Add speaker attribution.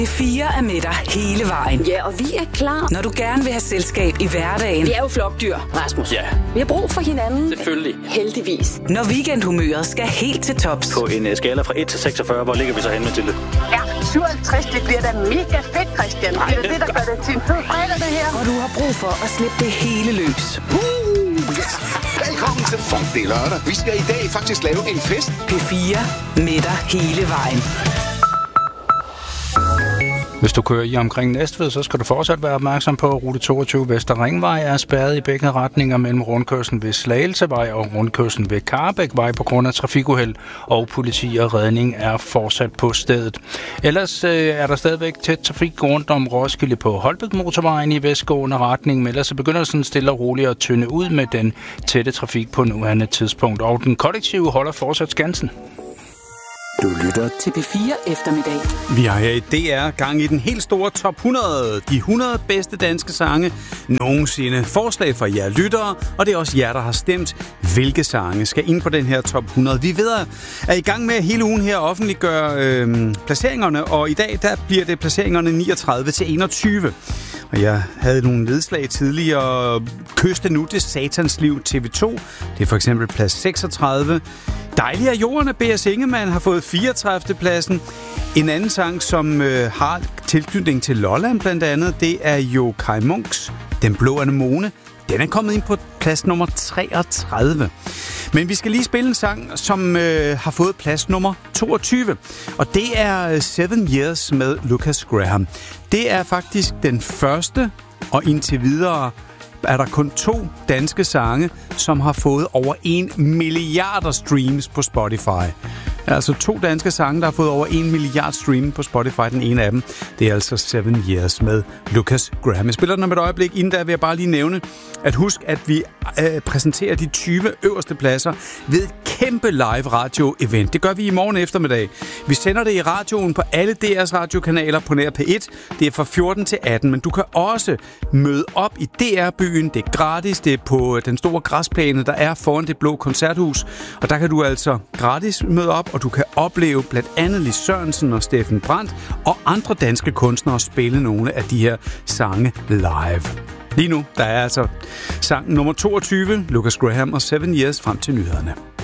Speaker 1: P4 er med dig hele vejen.
Speaker 2: Ja, og vi er klar.
Speaker 1: Når du gerne vil have selskab i hverdagen.
Speaker 2: Vi er jo flokdyr, Rasmus.
Speaker 3: Ja.
Speaker 2: Vi har brug for hinanden.
Speaker 3: Selvfølgelig.
Speaker 2: Heldigvis.
Speaker 1: Når weekendhumøret skal helt til tops.
Speaker 3: På en skala fra 1 til 46, hvor ligger vi så henne, Mathilde?
Speaker 4: Ja, 57, det bliver da mega fedt, Christian. Det er det, der gør det til en fed fredag, det her.
Speaker 1: Og du har brug for at slippe det hele løs.
Speaker 5: Yes. Velkommen til Funk, det er lørdag. Vi skal i dag faktisk lave en fest.
Speaker 1: P4 med dig hele vejen.
Speaker 6: Hvis du kører i omkring Næstved, så skal du fortsat være opmærksom på, at rute 22 Vester Ringvej er spærret i begge retninger mellem rundkørslen ved Slagelsevej og rundkørslen ved Karrebækvej på grund af trafikuheld, og politi og redning er fortsat på stedet. Ellers er der stadigvæk tæt trafik rundt om Roskilde på Holbæk Motorvejen i vestgående retning, men ellers så begynder sådan stille og roligt at tynde ud med den tætte trafik på nuværende tidspunkt, og den kollektive holder fortsat skansen.
Speaker 7: Du lytter
Speaker 1: Til P4 eftermiddag.
Speaker 8: Vi har her i DR gang i den helt store top 100. De 100 bedste danske sange nogensinde. Forslag fra jer lyttere, og det er også jer, der har stemt, hvilke sange skal ind på den her top 100. Vi ved, er i gang med hele ugen her at offentliggøre placeringerne, og i dag der bliver det placeringerne 39 til 21. Og jeg havde nogle nedslag tidligere. Kyste nu det satans liv TV2. Det er for eksempel plads 36. Dejlig af jorden af B.S. Ingemann har fået 34. pladsen. En anden sang, som har tilknytning til Lolland blandt andet, det er jo Kai Munks Den Blå Anemone. Den er kommet ind på plads nummer 33. Men vi skal lige spille en sang, som har fået plads nummer 22. Og det er 7 Years med Lucas Graham. Det er faktisk den første, og indtil videre er der kun 2 danske sange, som har fået over 1 milliard streams på Spotify. Altså 2 danske sange, der har fået over 1 milliard streams på Spotify. Den ene af dem, det er altså 7 Years med Lucas Graham. Jeg spiller den om et øjeblik. Inden der vil jeg bare lige nævne, at husk, at vi præsenterer de 20 øverste pladser ved et kæmpe live radio-event. Det gør vi i morgen eftermiddag. Vi sender det i radioen på alle DR's radiokanaler på nær P1. Det er fra 14 til 18, men du kan også møde op i DR-byen. Det er gratis. Det er på den store græsplæne, der er foran det blå koncerthus. Og der kan du altså gratis møde op, og du kan opleve blandt andet Lis Sørensen og Steffen Brandt og andre danske kunstnere spille nogle af de her sange live. Lige nu, der er altså sang nummer 22, Lucas Graham og 7 Years frem til nyhederne.